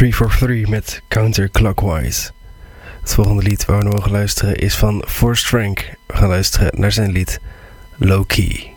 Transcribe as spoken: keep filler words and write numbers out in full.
drie voor drie met Counterclockwise. Het volgende lied waar we naar gaan luisteren is van Forrest Frank. We gaan luisteren naar zijn lied Low Key.